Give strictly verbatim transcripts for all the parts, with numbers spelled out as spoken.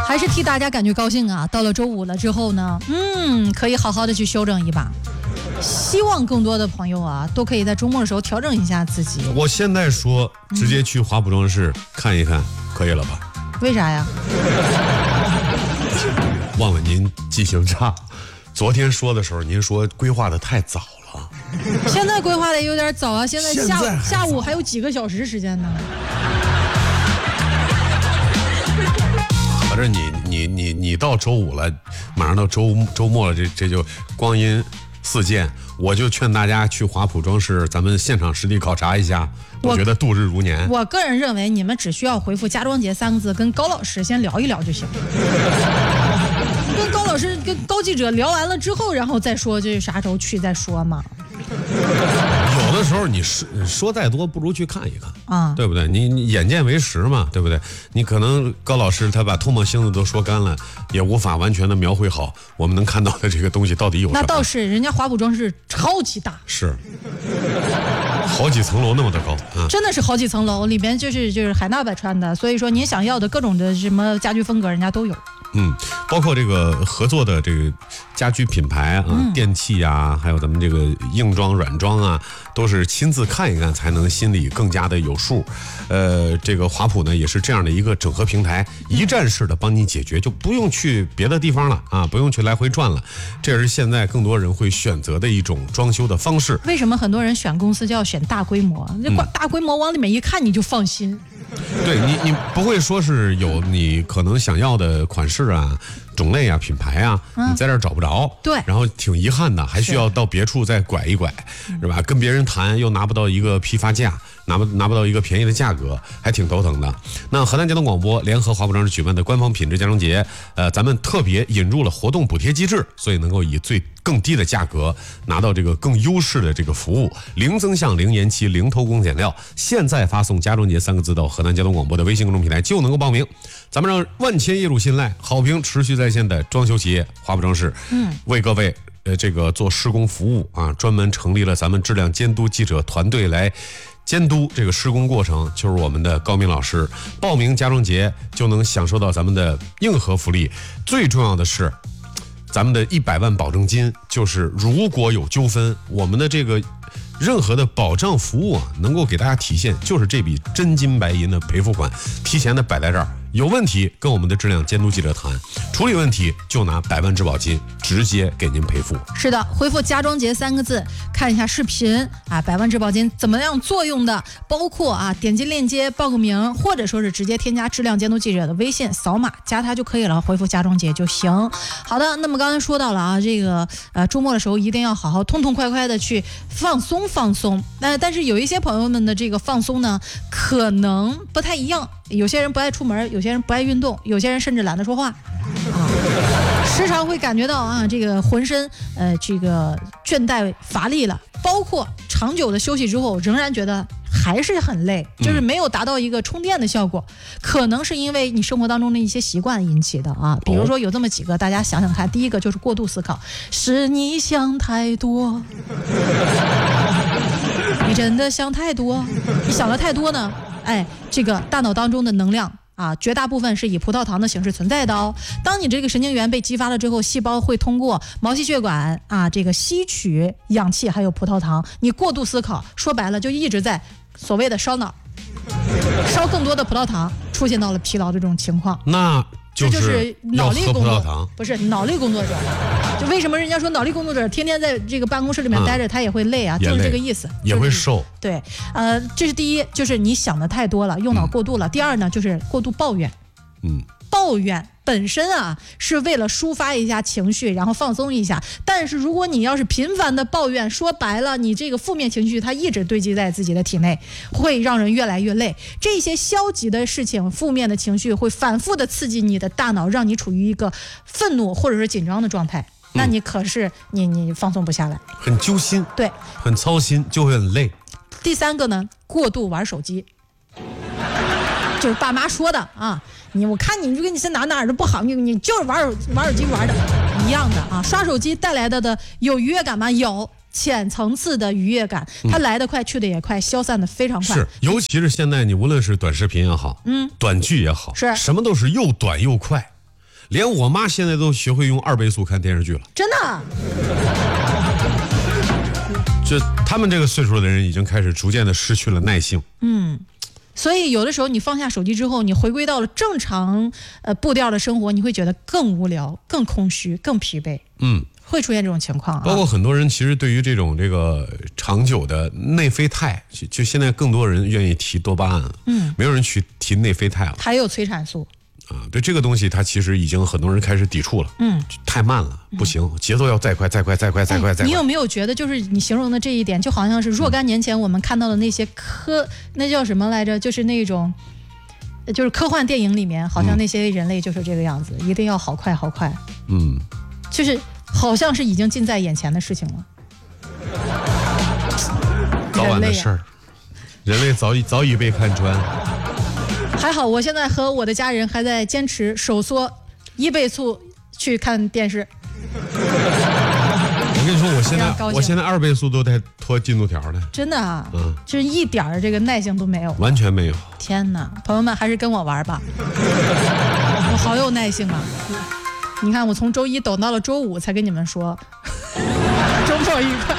还是替大家感觉高兴啊！到了周五了之后呢，嗯，可以好好的去休整一把。希望更多的朋友啊，都可以在周末的时候调整一下自己。 我现在说，直接去华普装饰、嗯、看一看，可以了吧？ 为啥呀？ 忘了您记性差，昨天说的时候，您说规划的太早了。 现在规划的有点早啊，现在下午现在下午还有几个小时时间呢。 反正你你你你到周五了，马上到周周末了，这这就光阴似箭。我就劝大家去华普装饰，咱们现场实地考察一下，我觉得度日如年。 我个人认为，你们只需要回复家装节三个字，跟高老师先聊一聊就行。跟高老师跟高记者聊完了之后，然后再说这啥时候去再说嘛。 有的时候你说说再多，不如去看一看啊， 对不对？你你眼见为实嘛，对不对？你可能高老师他把唾沫星子都说干了，也无法完全的描绘好我们能看到的这个东西到底有什么。 那倒是，人家华普装饰超级大， 是好几层楼那么的高啊， 真的是好几层楼，里边就是就是海纳百川的，所以说您想要的各种的什么家居风格，人家都有。 嗯，包括这个合作的这个家居品牌啊、嗯、电器啊，还有咱们这个硬装、软装啊，都是亲自看一看才能心里更加的有数。呃，这个华普呢也是这样的一个整合平台，一站式的帮你解决，就不用去别的地方了啊，不用去来回转了。这也是现在更多人会选择的一种装修的方式。 为什么很多人选公司就要选大规模？这大规模往里面一看你就放心。 对你，你不会说是有你可能想要的款式啊、种类啊、品牌啊，嗯、你在这儿找不着， 对， 然后挺遗憾的，还需要到别处再拐一拐，是, 是吧？跟别人谈又拿不到一个批发价，拿不拿不到一个便宜的价格，还挺头疼的。那河南交通广播联合华普装饰举办的官方品质家装节，呃，咱们特别引入了活动补贴机制，所以能够以最更低的价格拿到这个更优势的这个服务，零增项、零延期、零偷工减料。现在发送家装节三个字到河南交通广播的微信公众平台就能够报名。咱们让万千业主信赖、好评持续在线的装修企业华普装饰，嗯，为各位呃这个做施工服务啊，专门成立了咱们质量监督记者团队来监督这个施工过程，就是我们的高明老师。报名家装节就能享受到咱们的硬核福利，最重要的是咱们的一百万保证金，就是如果有纠纷，我们的这个任何的保障服务啊，能够给大家体现，就是这笔真金白银的赔付款，提前的摆在这儿。有问题跟我们的质量监督记者谈，处理问题就拿百万质保金直接给您赔付。 是的，回复家装节三个字，看一下视频啊，百万质保金怎么样作用的，包括啊点击链接报个名，或者说是直接添加质量监督记者的微信，扫码加他就可以了，回复家装节就行。好的，那么刚才说到了啊，这个呃周末的时候一定要好好痛痛快快的去放松放松。那、呃、但是有一些朋友们的这个放松呢，可能不太一样。有些人不爱出门，有些人不爱运动，有些人甚至懒得说话，啊，时常会感觉到啊，这个浑身呃这个倦怠乏力了，包括长久的休息之后，仍然觉得还是很累，就是没有达到一个充电的效果，嗯、可能是因为你生活当中的一些习惯引起的啊。比如说有这么几个，大家想想看，第一个就是过度思考，是你想太多。你真的想太多，你想的太多呢，哎，这个大脑当中的能量啊，绝大部分是以葡萄糖的形式存在的哦。当你这个神经元被激发了之后，细胞会通过毛细血管啊，这个吸取氧气还有葡萄糖。你过度思考，说白了就一直在所谓的烧脑，烧更多的葡萄糖，出现到了疲劳的这种情况。 那这就是脑力工作， 不是脑力工作者。就为什么人家说脑力工作者天天在这个办公室里面待着，嗯、他也会累啊，就是这个意思， 也会瘦。 对，呃，这是第一，就是你想的太多了，用脑过度了。嗯、第二呢，就是过度抱怨。嗯，抱怨本身啊是为了抒发一下情绪，然后放松一下。但是如果你要是频繁的抱怨，说白了，你这个负面情绪它一直堆积在自己的体内，会让人越来越累。这些消极的事情、负面的情绪会反复的刺激你的大脑，让你处于一个愤怒或者是紧张的状态。那你可是你你放松不下来， 很揪心， 对， 很操心，就会很累。 第三个呢，过度玩手机，就是爸妈说的啊。你我看你就跟你是哪哪儿都不好，你你就是玩玩手机玩的一样的啊！刷手机带来的的有愉悦感吗？有浅层次的愉悦感，它来得快，去的也快，消散的非常快。 是，尤其是现在你无论是短视频也好，嗯，短剧也好， 是什么都是又短又快。 连我妈现在都学会用二倍速看电视剧了。 真的？ 就他们这个岁数的人，已经开始逐渐的失去了耐性。 嗯。所以有的时候你放下手机之后，你回归到了正常呃步调的生活，你会觉得更无聊、更空虚、更疲惫。 嗯， 会出现这种情况、啊。 包括很多人其实对于这种这个长久的内啡肽，就就现在更多人愿意提多巴胺，嗯，没有人去提内啡肽了。 还有催产素。 啊，对这个东西，它其实已经很多人开始抵触了。嗯，太慢了，不行，节奏要再快，再快，再快，再快，再快。 你有没有觉得，就是你形容的这一点，就好像是若干年前我们看到的那些科，那叫什么来着？就是那种，就是科幻电影里面，好像那些人类就是这个样子，嗯、一定要好快，好快。嗯，就是好像是已经近在眼前的事情了。 早晚的事儿，人类早已早已被看穿。 还好，我现在和我的家人还在坚持手缩一倍速去看电视。 我跟你说，我现在我现在二倍速都在拖进度条呢。 真的啊，嗯，就是一点这个耐性都没有， 完全没有。 天哪，朋友们还是跟我玩吧，我好有耐性啊！你看，我从周一等到了周五才跟你们说，周末愉快。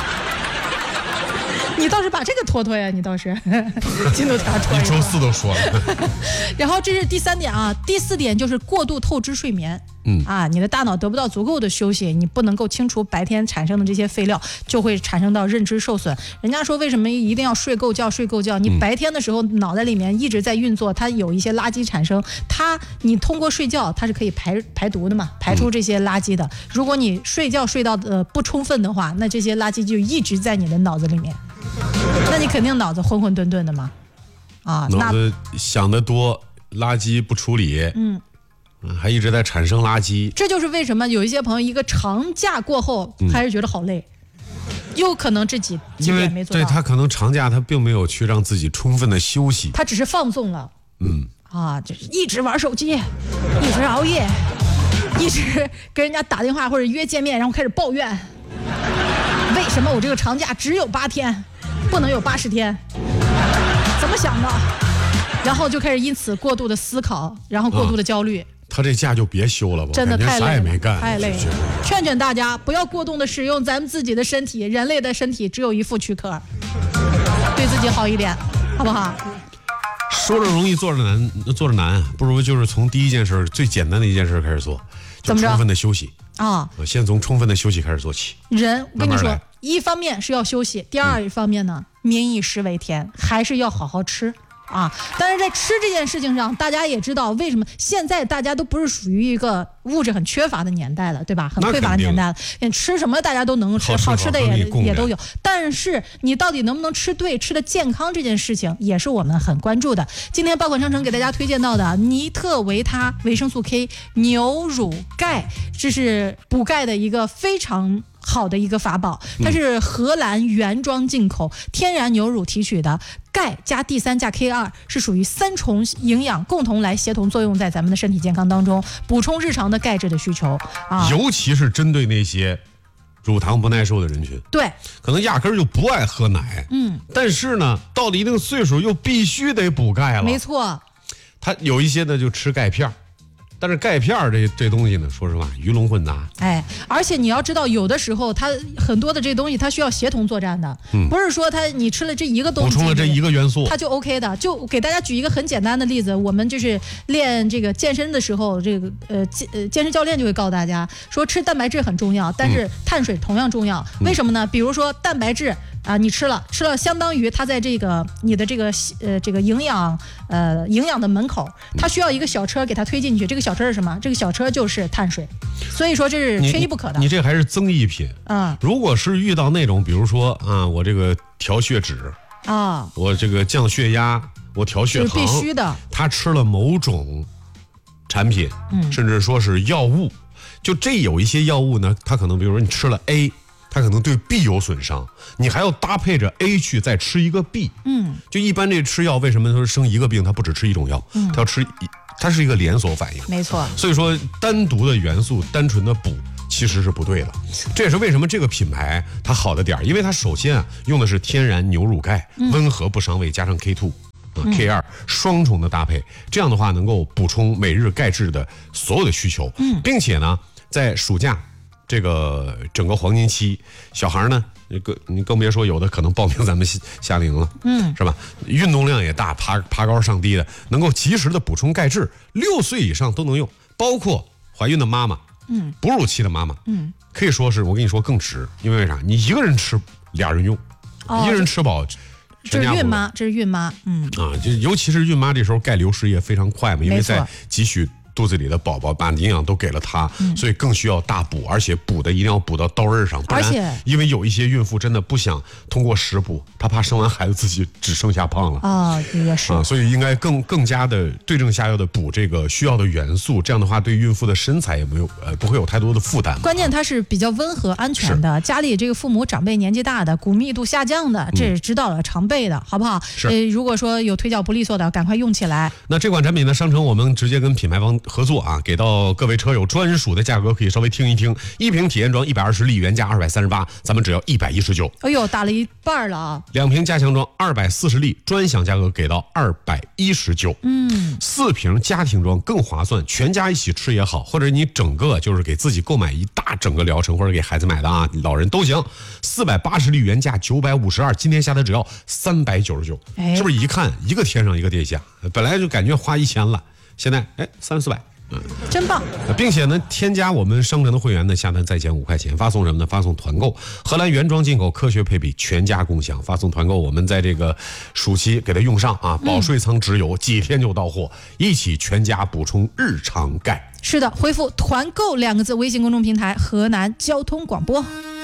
你倒是把这个拖拖呀，你倒是进度条拖一周四都说了。 然后这是第三点啊，第四点就是过度透支睡眠。嗯啊，你的大脑得不到足够的休息，你不能够清除白天产生的这些废料，就会产生到认知受损。人家说为什么一定要睡够觉？睡够觉，你白天的时候脑袋里面一直在运作，它有一些垃圾产生，它你通过睡觉它是可以排排毒的嘛，排出这些垃圾的。如果你睡觉睡到呃不充分的话，那这些垃圾就一直在你的脑子里面。那你肯定脑子混混沌沌的嘛，啊， 脑子想得多，垃圾不处理，嗯，还一直在产生垃圾。 这就是为什么有一些朋友一个长假过后，还是觉得好累，嗯、有可能这几几点没做到。 对，他可能长假他并没有去让自己充分的休息， 他只是放纵了，嗯，啊，就是一直玩手机，一直熬夜，一直跟人家打电话或者约见面，然后开始抱怨，为什么我这个长假只有八天？不能有八十天，怎么想的？然后就开始因此过度的思考，然后过度的焦虑。啊、 他这假就别休了吧， 真的太累了， 啥也没干， 太累了。劝劝大家不要过度的使用咱们自己的身体，人类的身体只有一副躯壳，对自己好一点，好不好？ 说着容易，做着难，做着难，不如就是从第一件事、最简单的一件事开始做，就充分的休息啊。先从充分的休息开始做起。 人，我跟你说。慢慢一方面是要休息，第二一方面呢，民以食为天，还是要好好吃啊。但是在吃这件事情上，大家也知道为什么现在大家都不是属于一个物质很缺乏的年代了，对吧？很匮乏的年代了，你吃什么大家都能吃，好吃的也也都有。但是你到底能不能吃对、吃的健康这件事情，也是我们很关注的。今天爆款商城给大家推荐到的尼特维他维生素 K 牛乳钙，这是补钙的一个非常好的一个法宝，它是荷兰原装进口，天然牛乳提取的，钙加 D 三 加 K 二 是属于三重营养共同来协同作用在咱们的身体健康当中，补充日常的钙质的需求啊， 尤其是针对那些乳糖不耐受的人群， 对， 可能压根儿就不爱喝奶，嗯，但是呢，到了一定岁数又必须得补钙了， 没错， 他有一些呢就吃钙片。但是钙片这这东西呢，说实话鱼龙混杂。 哎，而且你要知道，有的时候它很多的这东西，它需要协同作战的，嗯、不是说它你吃了这一个东西， 补充了这一个元素， 它就 OK 的。就给大家举一个很简单的例子，我们就是练这个健身的时候，这个呃健呃健身教练就会告诉大家说，吃蛋白质很重要，但是碳水同样重要。嗯、为什么呢？比如说蛋白质。啊，你吃了吃了，相当于它在这个你的这个呃这个营养呃营养的门口，它需要一个小车给它推进去。这个小车是什么？这个小车就是碳水，所以说这是缺一不可的。 你, 你这还是增益品啊！如果是遇到那种，比如说啊，我这个调血脂啊，我这个降血压，我调血糖， 是必须的。 他吃了某种产品，嗯，甚至说是药物，就这有一些药物呢，它可能比如说你吃了 A。它可能对 B 有损伤，你还要搭配着 A 去再吃一个 B。嗯，就一般这吃药为什么说生一个病，它不只吃一种药，嗯、它要吃，它是一个连锁反应。 没错。所以说单独的元素单纯的补其实是不对的。这也是为什么这个品牌它好的点，因为它首先啊用的是天然牛乳钙，温和不伤胃，加上 K 二。 啊 K 二双重的搭配，这样的话能够补充每日钙质的所有的需求，嗯，并且呢，在暑假这个整个黄金期，小孩呢，你更你更别说有的可能报名咱们夏令营了，嗯，是吧？运动量也大，爬爬高上低的，能够及时的补充钙质，六岁以上都能用，包括怀孕的妈妈，嗯，哺乳期的妈妈，嗯，可以说是我跟你说更值，因为为啥？你一个人吃，俩人用，哦、一个人吃饱。 这是孕妈，这是孕妈，嗯啊，就尤其是孕妈这时候钙流失也非常快嘛，因为在汲取肚子里的宝宝把营养都给了她，嗯、所以更需要大补，而且补的一定要补到刀刃上，不然因为有一些孕妇真的不想通过食补，她怕生完孩子自己只剩下胖了啊，也是啊，所以应该更更加的对症下药的补这个需要的元素，这样的话对孕妇的身材也没有呃不会有太多的负担。 关键它是比较温和安全的，家里这个父母长辈年纪大的，骨密度下降的，这是知道了常备的，好不好？ 是。 呃，如果说有腿脚不利索的，赶快用起来。 那这款产品呢，商城我们直接跟品牌方合作啊，给到各位车友专属的价格，可以稍微听一听。一瓶体验装一百二十粒，原价二百三十八，咱们只要一百一十九。 哎呦，打了一半了啊！ 两瓶加强装二百四十粒，专享价格给到二百一十九。嗯，四瓶家庭装更划算，全家一起吃也好，或者你整个就是给自己购买一大整个疗程，或者给孩子买的啊，老人都行。四百八十粒原价九百五十二，今天下的只要三百九十九，是不是一看一个天上一个地下？本来就感觉花一千了，现在哎三四百。 嗯，真棒！ 并且呢，添加我们商城的会员呢，下单再减五块钱，发送什么呢？发送团购，荷兰原装进口，科学配比，全家共享。发送团购，我们在这个暑期给它用上啊，保税仓直邮，几天就到货，一起全家补充日常钙。 是的，回复团购两个字，微信公众平台河南交通广播。